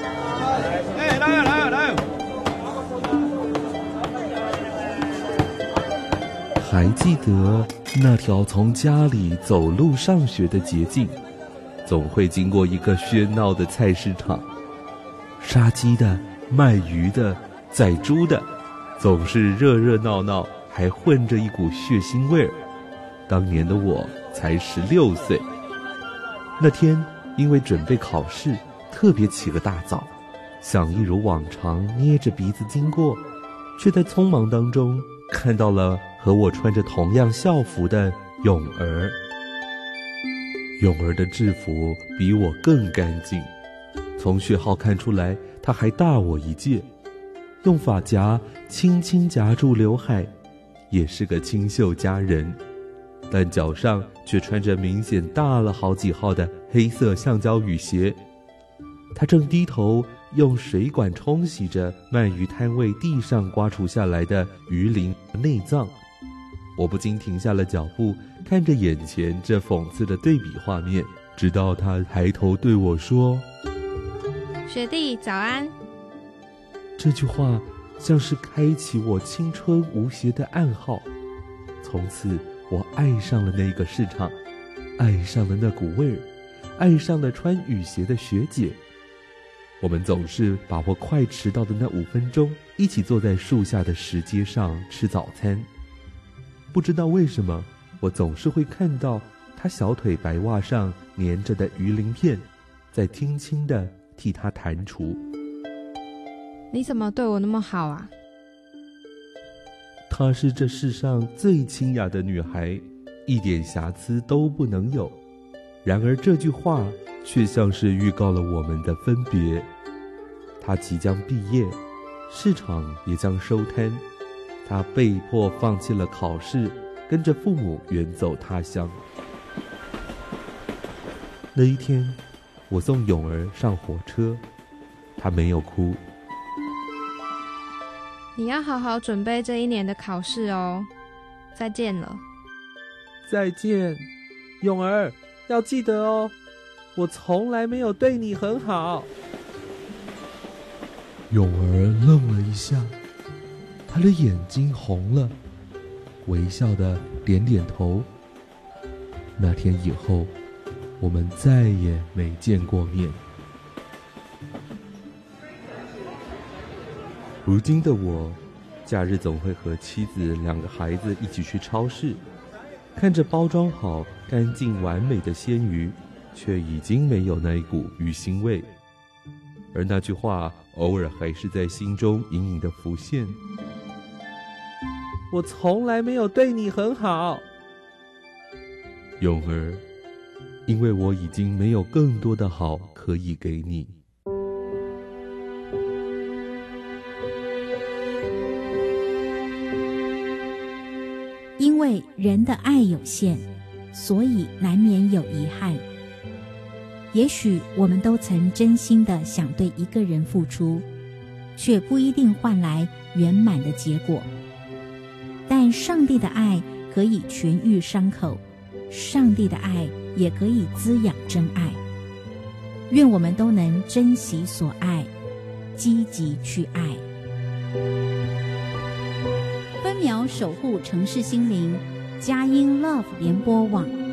哎，来呀来呀来呀！ 还记得那条从家里走路上学的捷径，总会经过一个喧闹的菜市场，杀鸡的、卖鱼的、宰猪的，总是热热闹闹，还混着一股血腥味儿。当年的我才16岁，那天因为准备考试，特别起个大早，想一如往常捏着鼻子经过，却在匆忙当中看到了和我穿着同样校服的泳儿。泳儿的制服比我更干净，从学号看出来他还大我一届，用发夹轻轻夹住刘海，也是个清秀佳人，但脚上却穿着明显大了好几号的黑色橡胶雨鞋。他正低头用水管冲洗着鳗鱼摊位地上刮除下来的鱼鳞内脏。我不禁停下了脚步，看着眼前这讽刺的对比画面，直到他抬头对我说： 学弟早安。 这句话像是开启我青春无邪的暗号，从此我爱上了那个市场，爱上了那股味儿，爱上了穿雨鞋的学姐。我们总是把握快迟到的那5分钟，一起坐在树下的石阶上吃早餐。不知道为什么，我总是会看到他小腿白袜上粘着的鱼鳞片，在轻轻地替他弹除。 你怎么对我那么好啊？ 她是这世上最清雅的女孩，一点瑕疵都不能有。然而这句话却像是预告了我们的分别。她即将毕业，市场也将收摊，她被迫放弃了考试，跟着父母远走他乡。那一天，我送泳儿上火车，她没有哭。 你要好好准备这1年的考试哦。再见了。 再见，泳儿，要记得哦，我从来没有对你很好。泳儿愣了一下，他的眼睛红了，微笑的点点头。那天以后，我们再也没见过面。如今的我，假日总会和妻子2个孩子一起去超市，看着包装好、干净完美的鲜鱼，却已经没有那一股鱼腥味。而那句话偶尔还是在心中隐隐的浮现：我从来没有对你很好。泳儿，因为我已经没有更多的好可以给你。 因为人的爱有限，所以难免有遗憾。也许我们都曾真心的想对一个人付出，却不一定换来圆满的结果。但上帝的爱可以痊愈伤口，上帝的爱也可以滋养真爱。愿我们都能珍惜所爱，积极去爱。分秒守护城市心灵，佳音 Love 联播网。